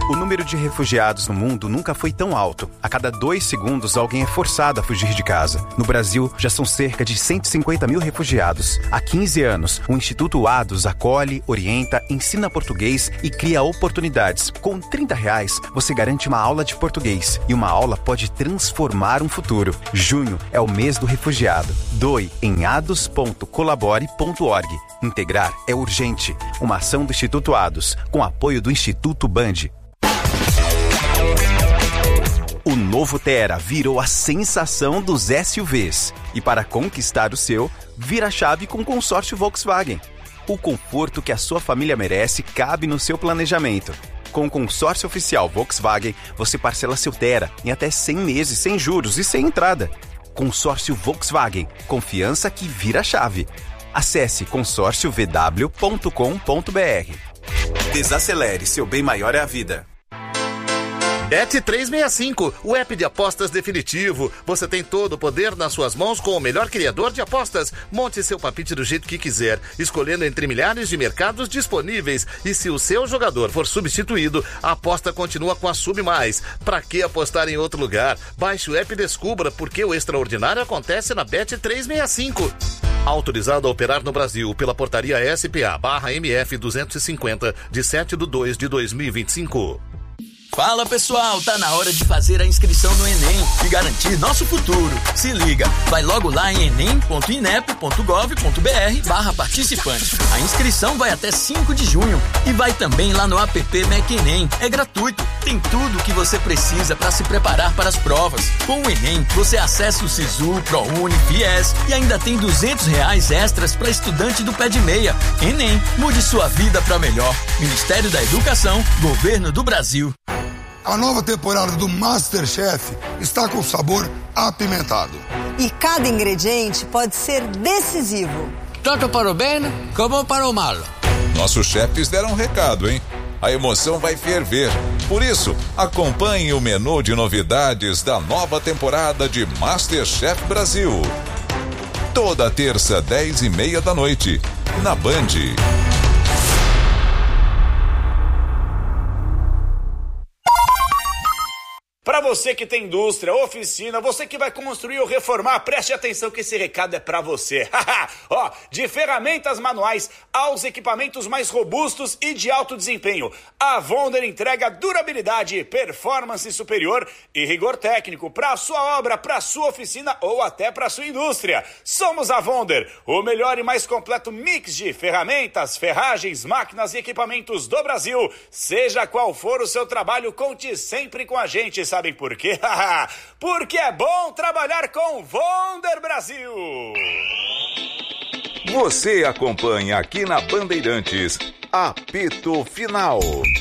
O número de refugiados no mundo nunca foi tão alto. A cada 2 segundos, alguém é forçado a fugir de casa. No Brasil, já são cerca de 150 mil refugiados. Há 15 anos, o Instituto ADOS acolhe, orienta, ensina português e cria oportunidades. Com R$30, você garante uma aula de português. E uma aula pode transformar um futuro. Junho é o mês do refugiado. Doe em ados.colabore.org. Integrar é urgente. Uma ação do Instituto ADOS, com apoio do Instituto Band. O novo Tera virou a sensação dos SUVs. E para conquistar o seu, vira a chave com o consórcio Volkswagen. O conforto que a sua família merece cabe no seu planejamento. Com o consórcio oficial Volkswagen, você parcela seu Tera em até 100 meses sem juros e sem entrada. Consórcio Volkswagen. Confiança que vira a chave. Acesse consórciovw.com.br. Desacelere, seu bem maior é a vida. Bet365, o app de apostas definitivo. Você tem todo o poder nas suas mãos com o melhor criador de apostas. Monte seu palpite do jeito que quiser, escolhendo entre milhares de mercados disponíveis. E se o seu jogador for substituído, a aposta continua com a Sub+. Pra que apostar em outro lugar? Baixe o app e descubra porque o extraordinário acontece na Bet365. Autorizado a operar no Brasil pela portaria SPA/MF 250 de 7/2/2025. Fala pessoal, tá na hora de fazer a inscrição no Enem e garantir nosso futuro. Se liga, vai logo lá em enem.inep.gov.br/participante. A inscrição vai até 5 de junho e vai também lá no app MEC Enem. É gratuito, tem tudo o que você precisa para se preparar para as provas. Com o Enem, você acessa o Sisu, ProUni, FIES e ainda tem R$200 extras para estudante do pé de meia. Enem, mude sua vida para melhor. Ministério da Educação, Governo do Brasil. A nova temporada do MasterChef está com sabor apimentado. E cada ingrediente pode ser decisivo. Tanto para o bem como para o mal. Nossos chefes deram um recado, hein? A emoção vai ferver. Por isso, acompanhe o menu de novidades da nova temporada de MasterChef Brasil. Toda terça, 10h30 da noite, na Band. Para você que tem indústria, oficina, você que vai construir ou reformar, preste atenção que esse recado é para você. Ó, de ferramentas manuais aos equipamentos mais robustos e de alto desempenho, a Vonder entrega durabilidade, performance superior e rigor técnico para a sua obra, para a sua oficina ou até para a sua indústria. Somos a Vonder, o melhor e mais completo mix de ferramentas, ferragens, máquinas e equipamentos do Brasil. Seja qual for o seu trabalho, conte sempre com a gente, sabem por quê? Porque é bom trabalhar com Vonder Brasil! Você acompanha aqui na Bandeirantes, apito final.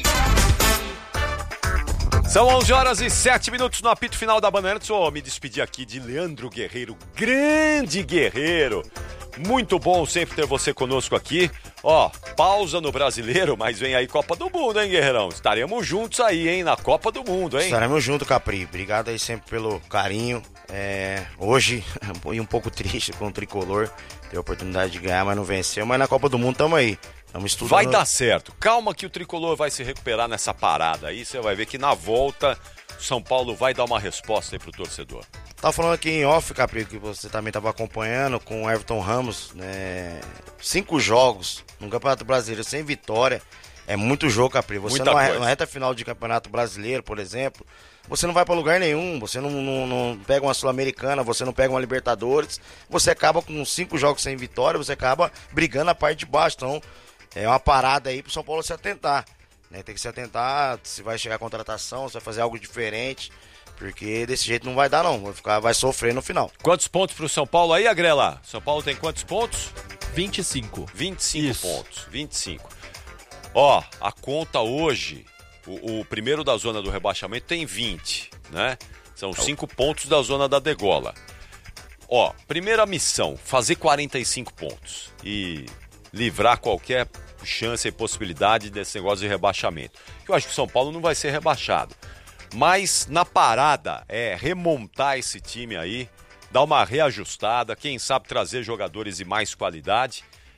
São 11h07 no apito final da Bandeirantes. Me despedir aqui de Leandro Guerreiro, grande guerreiro. Muito bom sempre ter você conosco aqui. Pausa no Brasileiro, mas vem aí Copa do Mundo, hein, Guerreirão? Estaremos juntos aí, hein, na Copa do Mundo, hein? Estaremos juntos, Capri. Obrigado aí sempre pelo carinho. Hoje, um pouco triste com o Tricolor. Teve a oportunidade de ganhar, mas não venceu. Mas na Copa do Mundo estamos aí. Estamos estudando. Vai dar certo. Calma que o Tricolor vai se recuperar nessa parada aí. Você vai ver que na volta, São Paulo vai dar uma resposta aí pro torcedor. Tava falando aqui em off, Capri, que você também estava acompanhando com o Everton Ramos, né? 5 jogos no Campeonato Brasileiro sem vitória. É muito jogo, Capri. Você numa reta final de Campeonato Brasileiro, por exemplo, você não vai para lugar nenhum. Você não pega uma Sul-Americana, você não pega uma Libertadores. Você acaba com 5 jogos sem vitória, você acaba brigando a parte de baixo. Então, é uma parada aí pro São Paulo se atentar, né? Tem que se atentar se vai chegar a contratação, se vai fazer algo diferente. Porque desse jeito não vai dar, não. Vai sofrer no final. Quantos pontos pro São Paulo aí, Agrela? São Paulo tem quantos pontos? 25. 25 Isso. pontos. 25. A conta hoje, o primeiro da zona do rebaixamento tem 20, né? São 5 pontos da zona da degola. Primeira missão, fazer 45 pontos. E livrar qualquer chance e possibilidade desse negócio de rebaixamento. Eu acho que o São Paulo não vai ser rebaixado. Mas na parada é remontar esse time aí, dar uma reajustada, quem sabe trazer jogadores de mais qualidade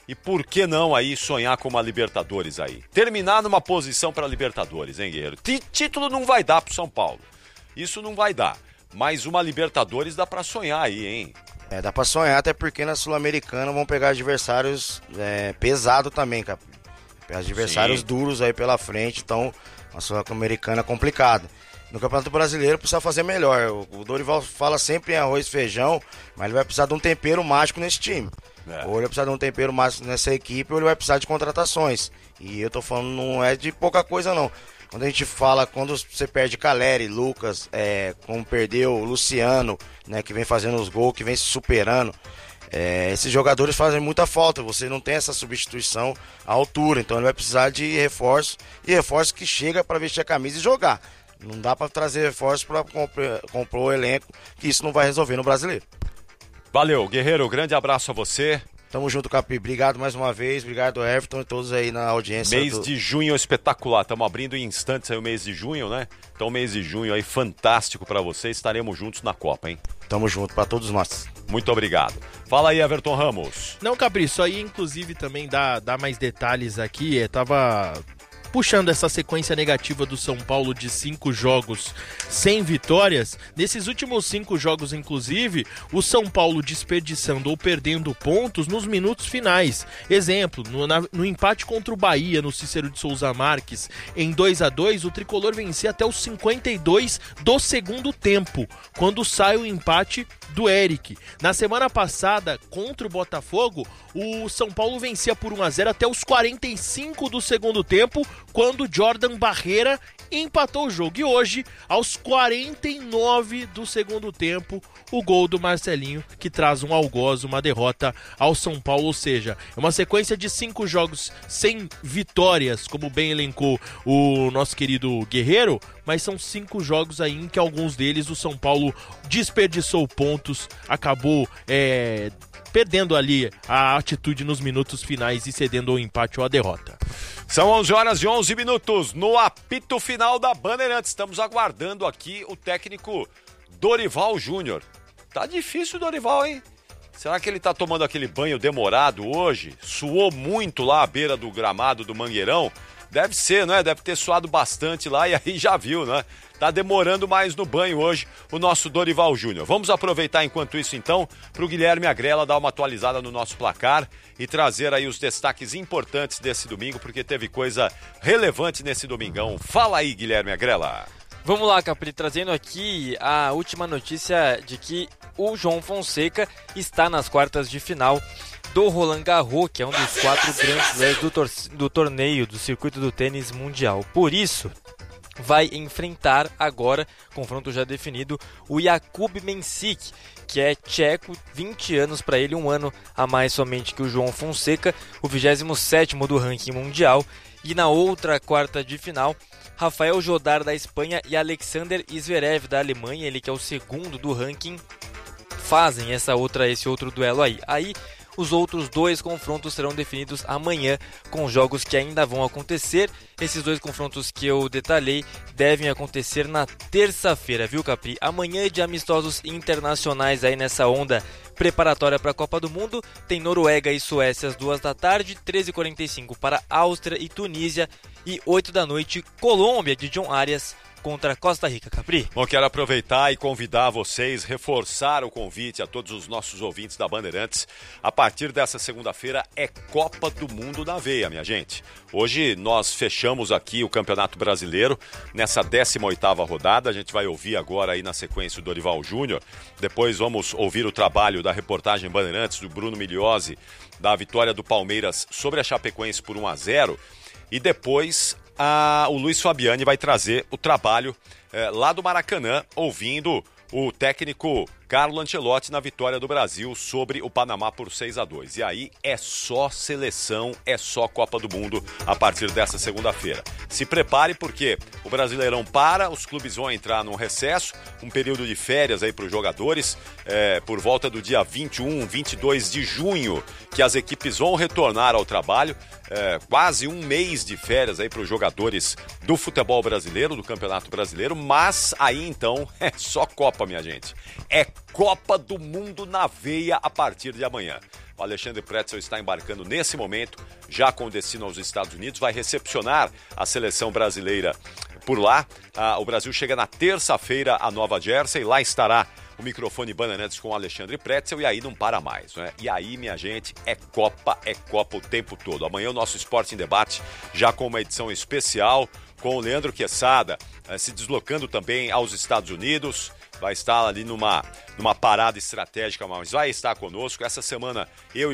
E por que não aí sonhar com uma Libertadores aí? Terminar numa posição para Libertadores, hein, Guerreiro? Título não vai dar pro São Paulo. Isso não vai dar. Mas uma Libertadores dá para sonhar aí, hein? Dá pra sonhar, até porque na Sul-Americana vão pegar adversários pesados também, cara. Adversários duros aí pela frente, então a Sul-Americana é complicada. No Campeonato Brasileiro precisa fazer melhor. O Dorival fala sempre em arroz e feijão, mas ele vai precisar de um tempero mágico nesse time. Ou ele vai precisar de um tempero mágico nessa equipe, ou ele vai precisar de contratações. E eu tô falando, não é de pouca coisa não. Quando a gente fala, quando você perde Caleri, Lucas, como perdeu o Luciano, né, que vem fazendo os gols, que vem se superando, esses jogadores fazem muita falta. Você não tem essa substituição à altura, então ele vai precisar de reforço, e reforço que chega para vestir a camisa e jogar. Não dá para trazer reforço para comprar o elenco, que isso não vai resolver no Brasileiro. Valeu, Guerreiro, grande abraço a você. Tamo junto, Capi. Obrigado mais uma vez. Obrigado, Everton, e todos aí na audiência. Mês de junho é espetacular. Estamos abrindo em instantes aí o mês de junho, né? Então, mês de junho aí fantástico para você. Estaremos juntos na Copa, hein? Tamo junto para todos nós. Muito obrigado. Fala aí, Everton Ramos. Não, Capri, isso aí inclusive também dá mais detalhes aqui. Tava puxando essa sequência negativa do São Paulo de 5 jogos sem vitórias. Nesses últimos 5 jogos, inclusive, o São Paulo desperdiçando ou perdendo pontos nos minutos finais. Exemplo, no empate contra o Bahia, no Cícero de Souza Marques, em 2-2, o tricolor vencia até os 52 do segundo tempo, quando sai o empate do Eric. Na semana passada, contra o Botafogo, o São Paulo vencia por 1-0 até os 45 do segundo tempo, quando Jordan Barreira empatou o jogo. E hoje, aos 49 do segundo tempo, o gol do Marcelinho, que traz um algoz, uma derrota ao São Paulo. Ou seja, é uma sequência de 5 jogos sem vitórias, como bem elencou o nosso querido Guerreiro, mas são 5 jogos aí em que alguns deles o São Paulo desperdiçou pontos, acabou perdendo ali a atitude nos minutos finais e cedendo ao empate ou à derrota. São 11h11 no apito final da Bandeirantes. Estamos aguardando aqui o técnico Dorival Júnior. Tá difícil o Dorival, hein? Será que ele tá tomando aquele banho demorado hoje? Suou muito lá à beira do gramado do Mangueirão? Deve ser, né? Deve ter suado bastante lá e aí já viu, né? Tá demorando mais no banho hoje o nosso Dorival Júnior. Vamos aproveitar enquanto isso então pro Guilherme Agrela dar uma atualizada no nosso placar e trazer aí os destaques importantes desse domingo, porque teve coisa relevante nesse domingão. Fala aí, Guilherme Agrela. Vamos lá, Capri, trazendo aqui a última notícia de que o João Fonseca está nas quartas de final do Roland Garros, que é um dos 4 grandes slams do torneio do circuito do tênis mundial. Por isso, vai enfrentar agora, confronto já definido, o Jakub Mensik, que é tcheco, 20 anos para ele, 1 ano a mais somente que o João Fonseca, o 27º do ranking mundial. E na outra quarta de final, Rafael Jodar da Espanha e Alexander Zverev da Alemanha, ele que é o 2º do ranking, fazem esse outro duelo aí. Aí os outros 2 confrontos serão definidos amanhã, com jogos que ainda vão acontecer. Esses 2 confrontos que eu detalhei devem acontecer na terça-feira, viu, Capri? Amanhã de amistosos internacionais aí nessa onda preparatória para a Copa do Mundo. Tem Noruega e Suécia às 2 da tarde, 13h45 para Áustria e Tunísia e 8 da noite Colômbia de John Arias contra Costa Rica, Capri. Bom, quero aproveitar e convidar vocês, reforçar o convite a todos os nossos ouvintes da Bandeirantes. A partir dessa segunda-feira é Copa do Mundo na veia, minha gente. Hoje nós fechamos aqui o Campeonato Brasileiro nessa 18ª rodada. A gente vai ouvir agora aí na sequência o Dorival Júnior. Depois vamos ouvir o trabalho da reportagem Bandeirantes do Bruno Migliozzi, da vitória do Palmeiras sobre a Chapecoense por 1-0. E depois o Luiz Fabiani vai trazer o trabalho lá do Maracanã, ouvindo o técnico Carlo Ancelotti na vitória do Brasil sobre o Panamá por 6-2. E aí é só seleção, é só Copa do Mundo a partir dessa segunda-feira. Se prepare porque o Brasileirão para, os clubes vão entrar num recesso, um período de férias aí para os jogadores, por volta do dia 21, 22 de junho, que as equipes vão retornar ao trabalho, quase um mês de férias aí para os jogadores do futebol brasileiro, do Campeonato Brasileiro, mas aí então é só Copa, minha gente. É Copa do Mundo na veia a partir de amanhã. O Alexandre Pretzel está embarcando nesse momento, já com destino aos Estados Unidos, vai recepcionar a seleção brasileira por lá. O Brasil chega na terça-feira a Nova Jersey, lá estará o microfone Bandeirantes com o Alexandre Pretzel, e aí não para mais, né? E aí, minha gente, é Copa o tempo todo. Amanhã o nosso Esporte em Debate, já com uma edição especial, com o Leandro Quesada, se deslocando também aos Estados Unidos, vai estar ali numa parada estratégica, mas vai estar conosco. Essa semana eu e